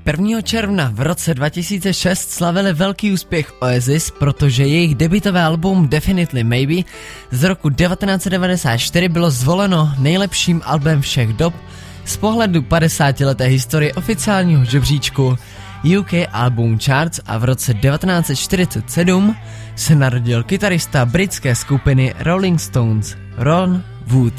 1. června v roce 2006 slavili velký úspěch Oasis, protože jejich debutové album Definitely Maybe z roku 1994 bylo zvoleno nejlepším albem všech dob z pohledu 50leté historie oficiálního žebříčku UK Album Charts a v roce 1947 se narodil kytarista britské skupiny Rolling Stones Ron Wood.